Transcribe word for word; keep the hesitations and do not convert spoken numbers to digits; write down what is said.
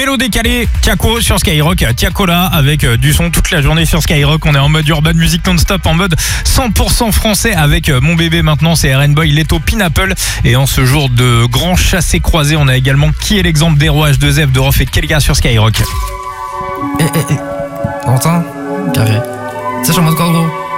Mélo décalé, Tiako sur Skyrock. Tiako là, avec du son toute la journée sur Skyrock. On est en mode urban music non-stop, en mode cent pour cent français avec mon bébé maintenant, c'est R N Boy, Leto, Pineapple. Et en ce jour de grand chassé-croisé, on a également Qui est l'exemple d'Hero H deux F de Rof et Kelka sur Skyrock. Eh, eh, eh. T'entends? Carré. Ça, je suis en mode quoi, gros?